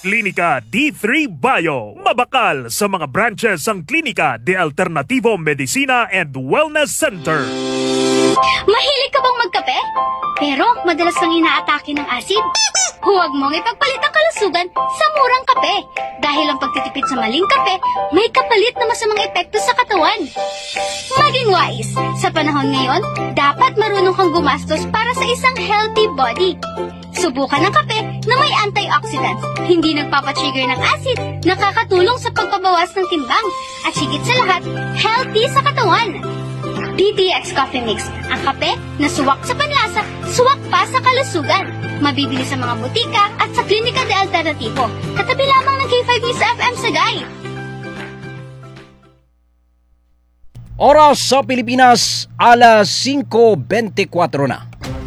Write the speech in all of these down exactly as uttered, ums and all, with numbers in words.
Klinika D three Bio. Mabakal sa mga branches ang Klinika de Alternativo Medicina and Wellness Center. Mahilig ka bang magkape? Pero madalas kang inaatake ng asid? Huwag mong ipagpalit ang kalusugan sa murang kape. Dahil ang pagtitipid sa maling kape, may kapalit na masamang epekto sa katawan. Maging wise. Sa panahon ngayon, dapat marunong kang gumastos para sa isang healthy body. Subukan ng kape na may antioxidants, hindi nagpapatrigger ng acid, nakakatulong sa pagpabawas ng timbang, at higit sa lahat, healthy sa katawan. D T X Coffee Mix, ang kape na suwak sa panlasa, suwak pa sa kalusugan. Mabibili sa mga butika at sa Klinika de Alternativo. Katabi lamang ng K five News F M Sagay. Oras sa Pilipinas, alas singko bentikuwatro na.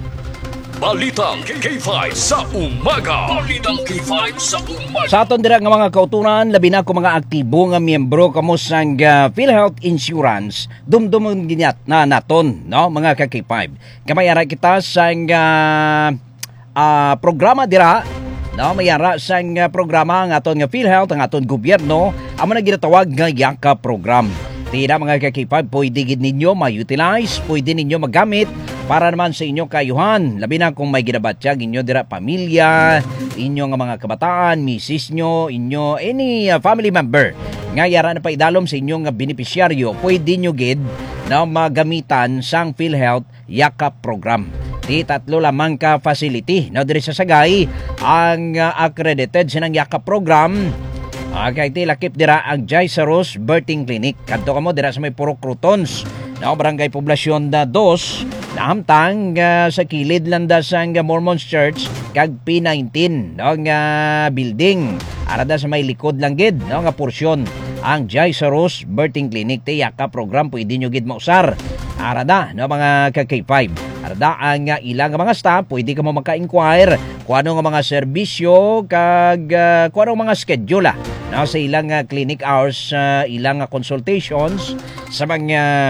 Balitang K five sa umaga. Balitang K five sa umaga. Sa aton dira nga mga kautunan, labi na ko mga aktibo nga miyembro kamo sang uh, PhilHealth Insurance, dumdumon ginyat na naton, no, mga ka K five. Kamayara kita sang uh, uh, programa dira, no, mayara sang uh, programa nga aton nga PhilHealth ang aton gobyerno, amo na ginatawag nga Yaka program. Tira mga ka K five, pwede gid ninyo ma-utilize, pwede ninyo magamit para naman sa inyong kayuhan. Labi na kung may ginabatyag inyo dira pamilya, inyo nga mga kabataan, misis nyo, inyo, any uh, family member nga yara na paidalom sa inyong uh, beneficiaryo, pwede nyo gid na magamitan sang PhilHealth Yakap program. Di tatlo lamang ka facility na diri sa Sagay ang uh, accredited sinang Yakap program. Okay, ti lakip dira ang Jaisaros Birthing Clinic. Kadto kamo dira sa may Purok Crotons, na barangay Poblasyon na dos, nahamtang uh, sa kilid landa sang uh, Mormons Church kag P nineteen, no, nga building. Arada sa may likod lang gid, no, nga porsyon ang Jaisaros Birthing Clinic. Ti Yaka program pwede nyo gid mausar. Arada, no, mga ka K five. Arada ang uh, ilang mga staff, pwede ka mo magka-inquire kung ano nga mga serbisyo kag uh, kung ano mga schedule ah, no, sa ilang uh, clinic hours, uh, ilang uh, consultations sa mga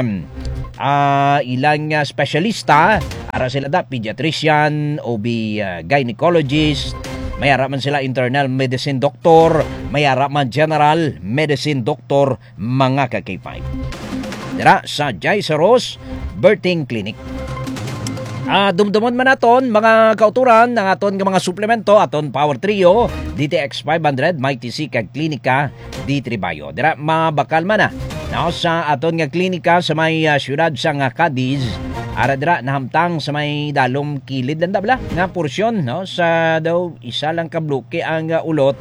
uh, ilang uh, specialista. Ara sila da pediatrician, O B uh, gynecologist, mayara man sila internal medicine doctor, mayara man general medicine doctor, mga ka K five. Dira sa Jaisaros Birthing Clinic. Ah, dumdumon man naton mga kauturan ng aton nga mga suplemento, aton Power Trio, D T X five hundred, Mighty C kag Klinika D three Bio. Dira mabakal man na. Now sa aton nga klinika sa may uh, syudad sa nga Cadiz, ara dira nahamtang sa may dalom kilid lang dabla nga porsyon, no, sa daw isa lang ka bloke ang uh, ulot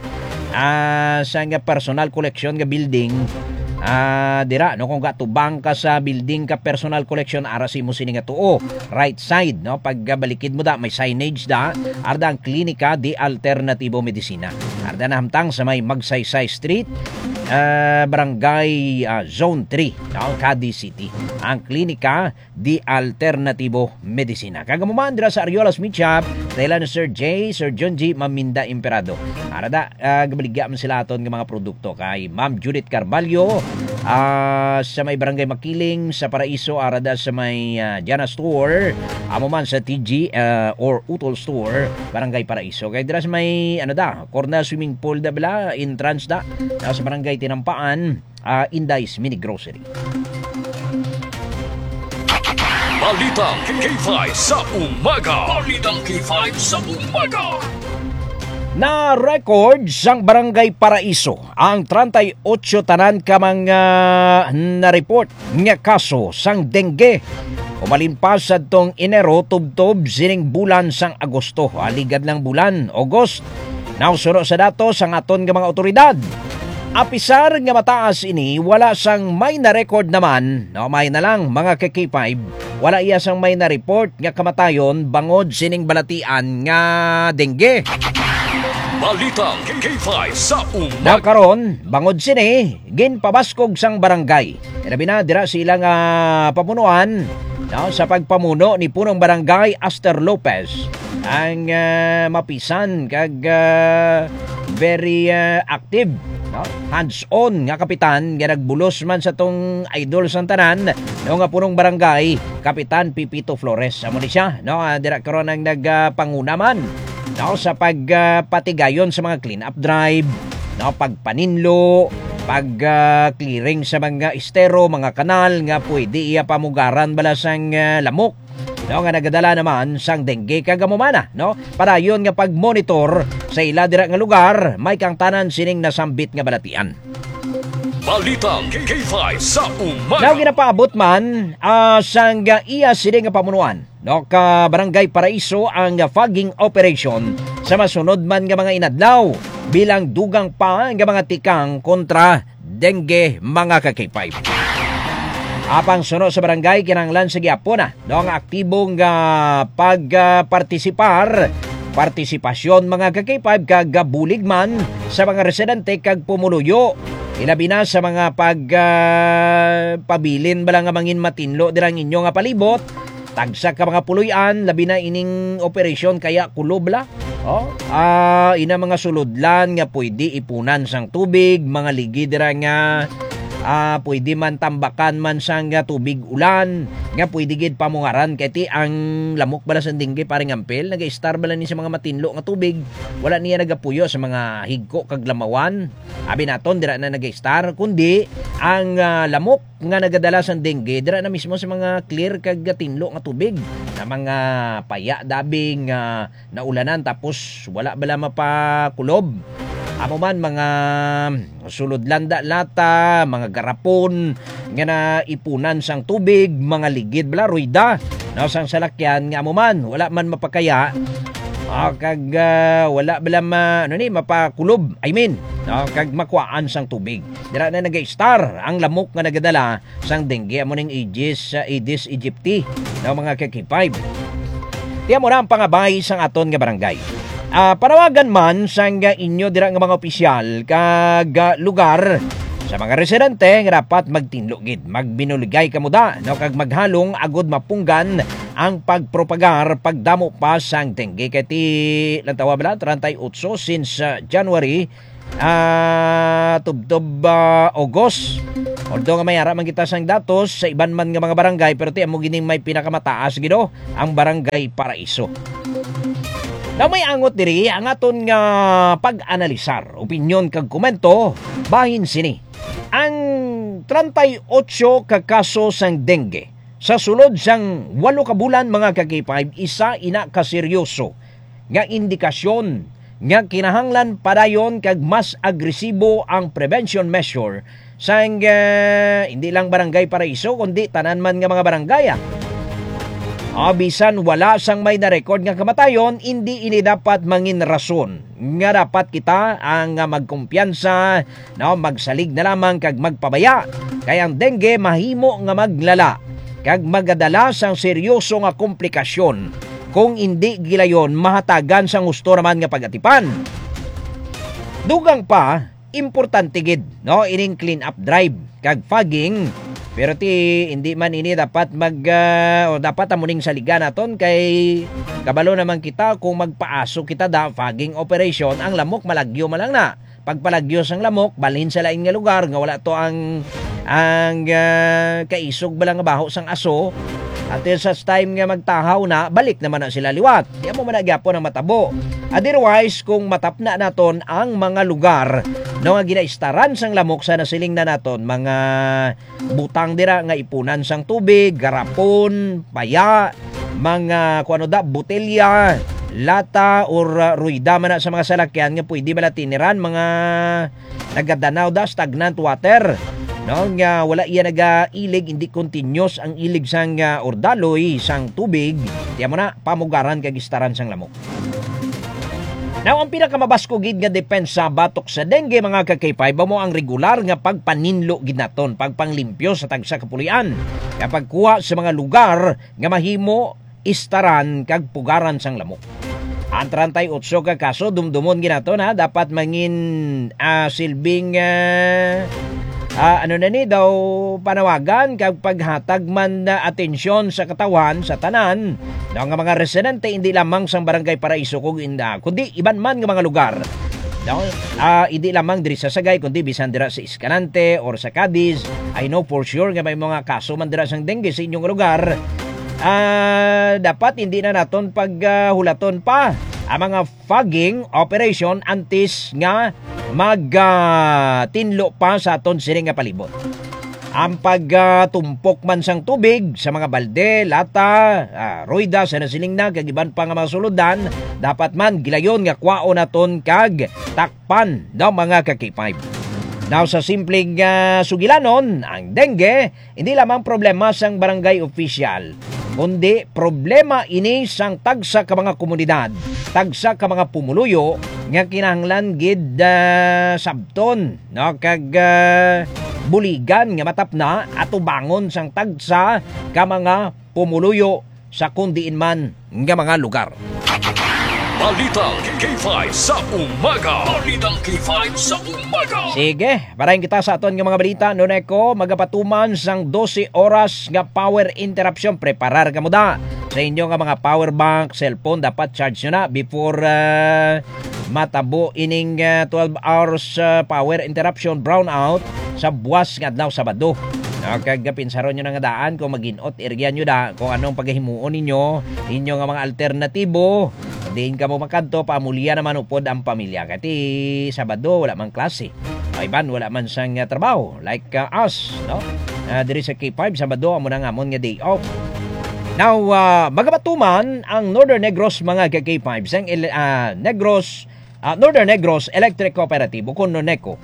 uh, sa nga personal collection nga building. Ah, uh, dira no, kung gatubang ka sa building ka personal collection, ara si mo sini nga tuo right side, no, pag balikid mo da may signage da, arda ang Klinika de Alternativo Medicina. Arda na hamtang sa may Magsaysay Street, uh, barangay uh, Zone three, no, Cadiz City. Ang Klinika de Alternativo Medicina. Kagamuman dira sa Ariolas Meat Shop, dahil na Sir J, Sir John G Maminda Imperado. Arada uh, gabaligya man sila aton nga mga produkto kay Ma'am Judith Carvalho, uh, sa may Barangay Makiling sa Paraiso, arada sa may uh, Diana Store, amo man sa T G uh, or Utol Store, Barangay Paraiso. Kay dira sa may ano da, Corna Swimming Pool da bala, entrance da, uh, sa Barangay Tinampaan, uh, Inday's Mini Grocery. Balitang K five sa umaga. Balitang K five sa umaga. Na record sang Barangay Paraiso ang thirty-eight tanan ka mga na-report nga kaso sang dengue. Umalimpas sa tong Enero tubtob sining bulan sang Agosto, aligad lang bulan August. Nausuro sa datos ang aton nga mga otoridad. Apisar nga mataas ini, wala sang may na-record naman, no, may na lang mga K five, wala iya sang may na-report nga kamatayon bangod sining balatian nga dengue. Balitang K five sa umaga. Na karon bangod sini ginpabaskog sang barangay. Ilabi na dira sila nga pamunuan, no, sa pagpamuno ni punong barangay Aster Lopez ang uh, mapisan kag uh, very uh, active, no, hands-on nga kapitan nga nagbulos man sa tong idol sang tanan, no, nga punong barangay Kapitan Pipito Flores. Amo ni siya, no, uh, dira karon ang nagpanguna uh, man no, sa pagpatigayon sa mga clean-up drive, no, pagpaninlo, pag-clearing sa mga estero, mga kanal nga pwede iya pamugaran bala sang uh, lamok. No, nga nagadala naman sang dengue kagamumana, no? Para yun nga pag-monitor sa ila dira nga lugar, may kang tanan sining nasambit nga balatian. Balitang K five sa umaga. Now ginapaabot man uh, sang uh, iya sining nga pamunuan, no, ka Barangay Paraiso ang uh, fogging operation sa masunod man nga mga inadlaw bilang dugang pa nga mga tikang kontra dengue mga ka-K five. Apang suno sa barangay kinanglan sa giapon na no, ang aktibong uh, pagpartisipar uh, partisipasyon mga ka-K five kag bulig man sa mga residente kag pumuluyo. Ilabi na sa mga pag uh, pabilin bala nga mangin matinlo dirang inyo nga palibot. Tagsa ka mga puluyan, labi na ining operasyon kaya kulob la. Oh, ah, ina mga suludlan nga pwede ipunan sang tubig, mga ligi dira nga ah, pwede man tambakan man sang nga tubig ulan, nga pwede gid pamungaran kay ti ang lamok bala sa dengue paring ampel, naga-star bala ni sa mga matinlo nga tubig. Wala niya nagapuyo sa mga higko kag lamawan. Abi naton dira na naga-star kundi ang uh, lamok nga nagadala sa dengue dira na mismo sa mga clear kag tinlo nga tubig na mga paya dabing uh, naulanan tapos wala bala mapakulob. Amo man mga sulod landa lata, mga garapon nga na ipunan sang tubig, mga ligid bala ruida na sang salakyan nga amo man wala man mapakaya. Ah, kag uh, wala bala ma, ano ni mapakulob, I mean, no, kag makuhaan sang tubig. Dira na nag-star ang lamok nga nagadala sang dengue amo ning Aegis uh, Aedes aegypti, no, mga K five. Tiyan mo na ang pangabay sang aton nga barangay. Uh, panawagan man sang uh, inyo dira nga mga opisyal kag uh, lugar sa mga residente nga dapat magtinlogid, magbinuligay kamuda, no, kag maghalong agud mapunggan ang pagpropagar pagdamo pa sang dengue kay ti lantawa bala thirty-eight since uh, January uh, tubtob uh, August. Although nga mayara man kita sang datos sa iban man nga mga barangay pero ti amo gining may pinakamataas gido ang Barangay Paraiso. Na may angot diri ang aton nga pag-analisar, opinyon kag komento bahin sini. Ang thirty-eight ka kaso sang dengue sa sulod sang walo ka bulan mga ka-K five, isa ina ka seryoso nga indikasyon nga kinahanglan padayon kag mas agresibo ang prevention measure sang uh, hindi lang Barangay Paraiso kundi tanan man nga mga barangay. Abisan wala sang may na-record nga kamatayon, hindi ini dapat mangin rason nga dapat kita ang magkumpiyansa, no, magsalig na lamang kag magpabaya. Kaya ang dengue mahimo nga maglala kag magadala sang seryoso nga komplikasyon kung hindi gilayon mahatagan sang gusto naman nga pagatipan. Dugang pa, importante gid, no, ining clean up drive kag fogging. Pero ti hindi man ini dapat mag uh, o dapat amuning saligan naton kay kabalo naman kita kung magpaaso kita da fogging operation ang lamok malagyo man lang na. Pagpalagyo sang lamok balhin sa lain nga lugar nga wala to ang ang uh, kaisog balang nga baho sang aso. At sa time nga magtahaw na, balik naman na sila liwat. Di mo managyapo ng matabo. Otherwise, kung matapna naton ang mga lugar no nga ginaistaran sang lamok sa nasiling na naton, mga butang dira nga ipunan sang tubig, garapon, paya, mga kuano da, botelya, lata or uh, ruida man na sa mga salakyan nga pwede bala tiniran, mga nagadanaw da, stagnant water. No, nga wala iya naga-ilig, hindi continuous ang ilig sang uh, ordaloy sang tubig. Diyan mo na pamugaran kag istaran sang lamok. Now, ang pinakamabasko gid nga depensa batok sa dengue mga ka-K five mo ang regular nga pagpaninlo gid naton, pagpanglimpyo sa tagsa kapulian. Kapag kuha sa mga lugar nga mahimo istaran kag pugaran sang lamok. Ang thirty-eight ka kaso dumdumon ginaton ha, dapat mangin uh, silbing uh, Uh, ano na ni daw panawagan kag paghatag man na atensyon sa katawan sa tanan ng mga residente hindi lamang sa Barangay Paraiso kung inda kundi iban man ng mga lugar. No, uh, hindi lamang diri sa Sagay kundi bisan dira sa Escalante or sa Cadiz. I know for sure nga may mga kaso man dira sang dengue sa inyong lugar. Uh, dapat hindi na naton paghulaton uh, pa ang mga fogging operation antes nga mag-tinlo pa sa aton sini nga palibot. Ang pagtumpok man sang tubig sa mga balde, lata, uh, roida sa nasiling na, kag iban pa nga mga suludan, dapat man gilayon nga kwao naton kag takpan daw mga ka-K five. Now sa simpleng uh, sugilanon, ang dengue, hindi lamang problema sang barangay official, kundi problema ini sang tagsa ka mga komunidad, tagsa ka mga pumuluyo, nga kinahanglan gid uh, sabton, no? Kag uh, buligan nga matapna at ubangon sang tagsa ka mga pumuluyo sa kundiin man nga mga lugar. Balitang K five sa umaga. Balitang K five sa umaga. Sige, parahin kita sa aton nga mga balita. Nuneko, magapatuman sang twelve oras nga power interruption. Preparar ka mo da. Sa inyo nga mga power bank, cellphone, dapat charge nyo na before uh, matabo ining uh, twelve hours uh, power interruption brownout sa buwas nga adlaw Sabado. No, kag pinsaron nyo na nga daan kung mag-inot, area nyo da kung anong paghimuon ninyo, inyo nga mga alternatibo. Diin ka mo makadto, pamulian naman upod ang pamilya. Kati Sabado, wala man klase. Iban, wala man sang uh, trabaho. Like uh, us, no? Uh, diri sa K five, Sabado, amo na nga amon nga day off. Now, uh, magabatuman ang Northern Negros mga K five sang uh, Negros, uh, Northern Negros Electric Cooperative, kung Noneco,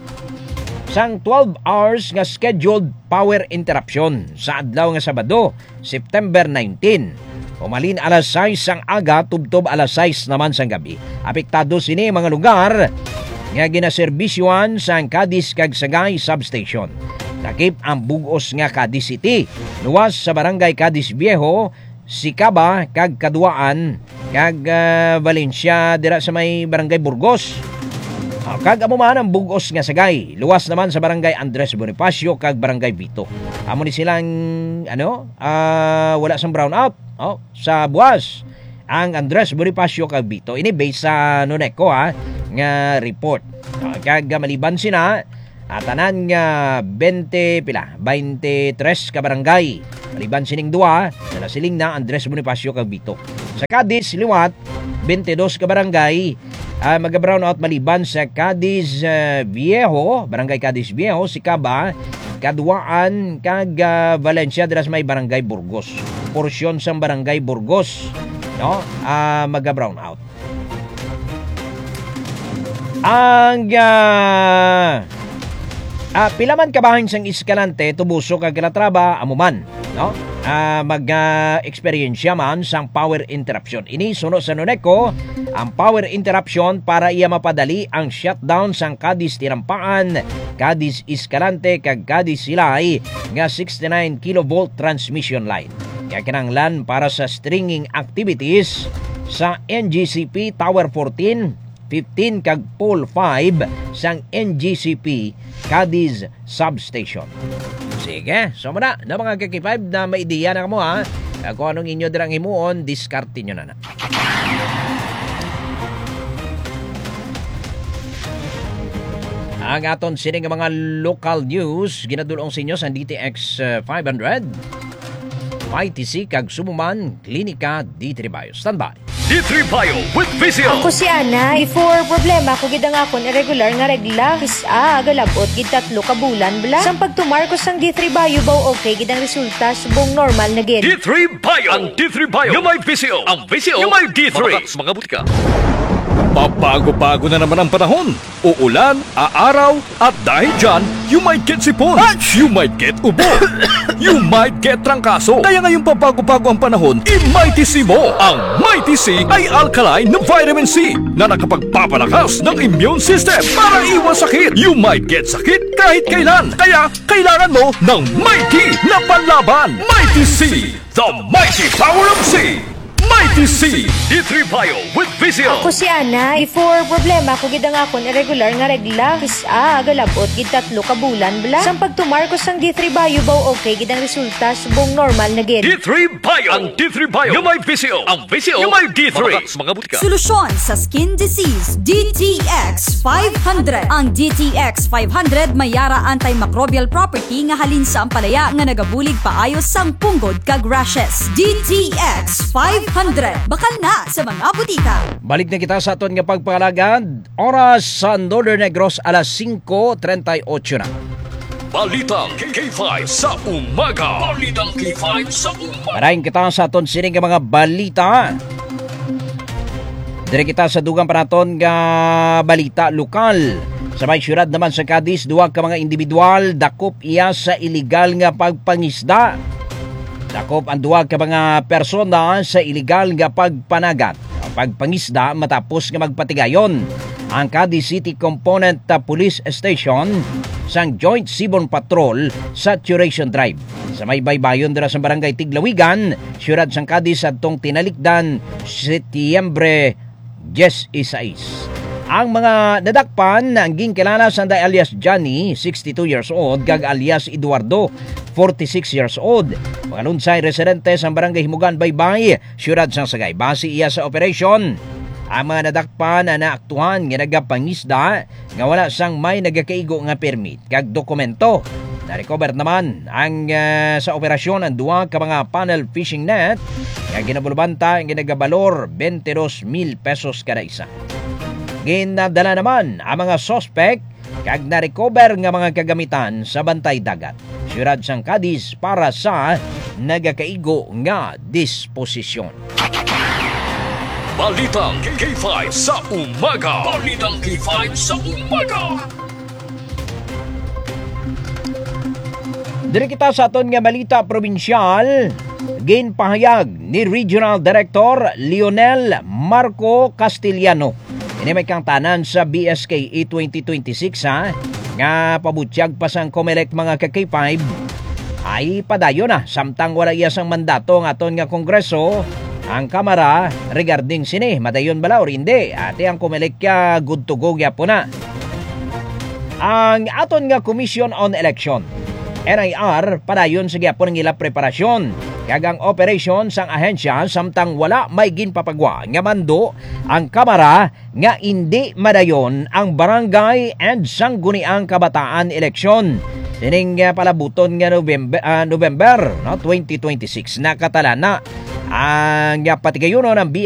sang twelve hours nga scheduled power interruption sa adlaw nga Sabado, September nineteenth. Umalin alas sais sang aga, tubtob alas sais naman sang gabi. Apektado sini mga lugar nga ginaserbisyuan sang Cadiz kag Sagay Substation. Dakip ang bugos nga Cadiz City, luwas sa barangay Cadiz Viejo, Sikaba kag Kaduaan kag uh, Valencia dira sa may barangay Burgos. Uh, kag amo man ang bugos nga Sagay, luwas naman sa barangay Andres Bonifacio kag barangay Vito. Amo ni silang ano, uh, wala sang brownout. Oh, sa buwas ang Andres Bonifacio kag Vito. Ini based sa Noneco ha nga report. Uh, kag maliban sina at tanan nga twenty pila, twenty-tres ka barangay. Maliban sining duwa na nasiling na Andres Bonifacio kag Vito. Sa Cadiz liwat twenty-two ka barangay. Uh, mag-brownout maliban sa Cadiz uh, Viejo, barangay Cadiz Viejo, Sikaba, Kaduaan, kag uh, Valencia dira sa may barangay Burgos. Porsyon sa barangay Burgos, no? Uh, mag-brownout. Ang uh, uh, pilaman kabahin sang Escalante, Tubuso kag Calatrava, amuman, no? Uh, mag-experiensya uh, man sang power interruption. Ini suno sa Noneco ang power interruption para iya mapadali ang shutdown sang Cadiz Tirampaan, Cadiz Escalante kag Cadiz Silay nga sixty-nine kilovolt transmission line. Kaya kinanglan para sa stringing activities sa N G C P Tower fourteen, fifteen kag Pole five sang N G C P Cadiz Substation. Sige, so muna na mga K five na may ideya na kamo ha. Kung anong inyo dirang himuon, diskarte nyo na na. Ang aton sining mga local news ginadulong sa inyo sa D T X uh, five hundred, Y T C kag Sumuman, Klinika D three Bio. Standby. D three Bio with Visio. Ako si Ana. Before problema ko gid ang akon irregular nga regla. Isa agalabot gid tatlo ka bulan bla. Sang pagtumarkos sang D three Bio baw okay gid ang resulta subong normal na gid. D three Bio. Ang D three Bio yung may Visio. Ang Visio yung may D three. Mga mga butika. Pabago-bago na naman ang panahon. Uulan, aaraw, at dahil dyan, you might get sipon, you might get ubo, you might get trangkaso. Kaya ngayong pabago-bago ang panahon, i-Mighty C mo. Ang Mighty C ay alkaline na vitamin C na nakapagpapalakas ng immune system para iwas sakit. You might get sakit kahit kailan. Kaya kailangan mo ng Mighty na panlaban. Mighty C, the mighty power of C. Mighty C, D three Bio with Visio. Ako si Ana. Before problema ko gid ang akon irregular nga regla. Isa agalabot gid tatlo ka bulan bla. Sang pagtumarkos sang D three Bio baw okay gid ang resulta subong normal na gid. D three Bio. Ang D three Bio yung may Visio. Ang Visio yung may D three. Mga butika. Solusyon sa skin disease, D T X five hundred. Ang G T X five hundred mayara antimicrobial property nga halin sa ampalaya nga nagabulig paayos sang punggod kag rashes. G T X five hundred. Bakal na sa mga butika. Balik na kita sa aton nga pagpalagad. Oras sa Northern Negros alas cinco thirty-eight na. Balitang K five sa umaga. Balitang K five sa umaga. Parahin kita sa aton sining nga mga balita. Dire kita sa dugang panaton nga balita lokal. Sa may syudad naman sa Cadiz, duwa ka mga individual dakop iya sa iligal nga pagpangisda. Dakop ang duwa ka mga persona sa iligal nga pagpanagat. Pagpangisda matapos nga magpatigayon ang Cadiz City Component Police Station sang Joint Seaborne Patrol sa Saturation Drive. Sa may baybayon dira sa barangay Tiglawigan, syudad sang Cadiz adtong tinalikdan Setyembre Jess-Isais. Ang mga nadakpan ang ginkilala sa alias Johnny, sixty-two years old, kag alias Eduardo, forty-six years old. Mga lunsay residente sa barangay Himugan Baybay, syudad sang Sagay. Base iya sa operasyon, ang mga nadakpan na naaktuhan nga nagapangisda nga wala sang may nagakaigo nga permit kag dokumento. Na-recover naman ang uh, sa operasyon ang duwa ka mga panel fishing net nga ginabulbanta ang ginagabalor twenty-two mil pesos kada isa. Ginadala naman ang mga suspect kag na-recover nga mga kagamitan sa bantay dagat. Syudad sang Cadiz para sa nagakaigo nga disposisyon. Balitang K five sa umaga. Balitang K five sa umaga. Dire kita sa aton nga balita probinsyal, ginpahayag ni Regional Director Lionel Marco Castellano. Ini may kang tanan sa B S K A twenty twenty-six ha, nga pabutyag pa sang COMELEC mga ka K five ay padayon na samtang wala iya sang mandato ng aton nga kongreso ang Kamara regarding sini madayon bala or hindi. Ate ang COMELEC ya good to go ya po na. Ang aton nga Commission on Election N I R padayon sa gyapon ng ila preparasyon kagang operation sang ahensya samtang wala may ginpapagwa nga mando ang Kamara nga hindi madayon ang barangay and sangguniang kabataan eleksyon. Dining uh, palabuton nga November, uh, November no, twenty twenty-six nakatala na ang uh, patigayon ng B